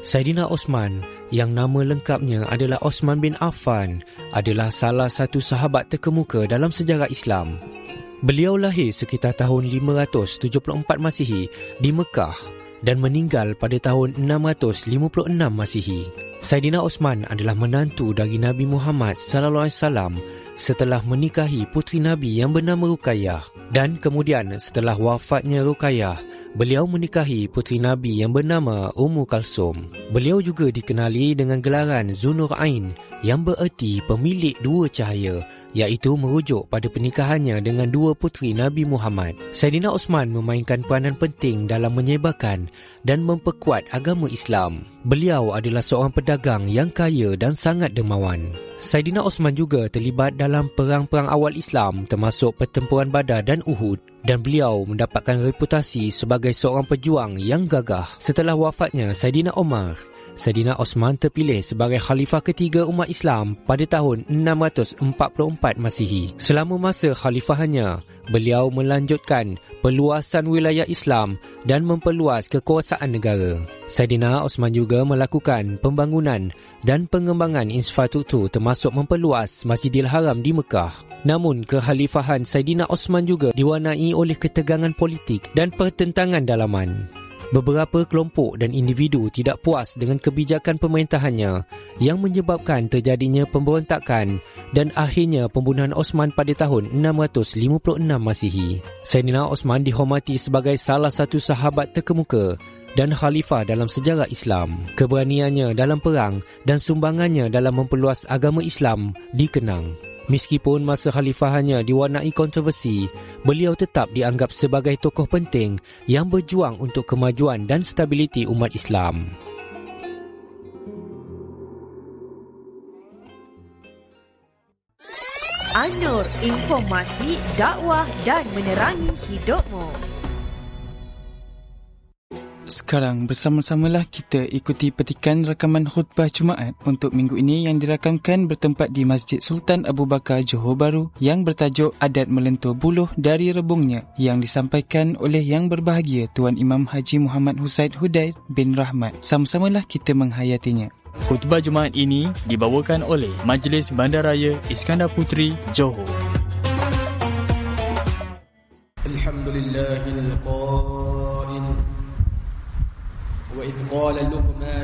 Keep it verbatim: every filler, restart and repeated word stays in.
Saidina Osman, yang nama lengkapnya adalah Osman bin Affan, adalah salah satu sahabat terkemuka dalam sejarah Islam. Beliau lahir sekitar tahun lima ratus tujuh puluh empat Masihi di Mekah dan meninggal pada tahun enam ratus lima puluh enam Masihi. Saidina Osman adalah menantu dari Nabi Muhammad sallallahu alaihi wasallam setelah menikahi puteri Nabi yang bernama Ruqayyah, dan kemudian setelah wafatnya Ruqayyah, beliau menikahi puteri Nabi yang bernama Ummu Kalsum. Beliau juga dikenali dengan gelaran Zunurain yang bererti pemilik dua cahaya, iaitu merujuk pada pernikahannya dengan dua puteri Nabi Muhammad. Saidina Osman memainkan peranan penting dalam menyebarkan dan memperkuat agama Islam. Beliau adalah seorang pedagang yang kaya dan sangat dermawan. Saidina Osman juga terlibat dalam perang-perang awal Islam termasuk pertempuran Badar dan Uhud, dan beliau mendapatkan reputasi sebagai seorang pejuang yang gagah. Setelah wafatnya Saidina Umar, Saidina Osman terpilih sebagai khalifah ketiga umat Islam pada tahun enam ratus empat puluh empat Masihi. Selama masa khalifahannya, beliau melanjutkan perluasan wilayah Islam dan memperluas kekuasaan negara. Saidina Osman juga melakukan pembangunan dan pengembangan infrastruktur termasuk memperluas Masjidil Haram di Mekah. Namun, kekhalifahan Saidina Osman juga diwarnai oleh ketegangan politik dan pertentangan dalaman. Beberapa kelompok dan individu tidak puas dengan kebijakan pemerintahannya yang menyebabkan terjadinya pemberontakan dan akhirnya pembunuhan Osman pada tahun enam ratus lima puluh enam Masihi. Saidina Osman dihormati sebagai salah satu sahabat terkemuka dan khalifah dalam sejarah Islam. Keberaniannya dalam perang dan sumbangannya dalam memperluas agama Islam dikenang. Meskipun masa khalifahannya diwarnai kontroversi, beliau tetap dianggap sebagai tokoh penting yang berjuang untuk kemajuan dan stabiliti umat Islam. An-Nur, informasi, dakwah dan menerangi hidupmu. Sekarang bersama-samalah kita ikuti petikan rakaman khutbah Jumaat untuk minggu ini yang dirakamkan bertempat di Masjid Sultan Abu Bakar Johor Bahru yang bertajuk Adat Melentur Buluh dari Rebungnya, yang disampaikan oleh Yang Berbahagia Tuan Imam Haji Muhammad Husaid Hudair bin Rahmat. Sama-samalah kita menghayatinya. Khutbah Jumaat ini dibawakan oleh Majlis Bandaraya Iskandar Puteri, Johor. Alhamdulillahil qail وإذ قال لقمان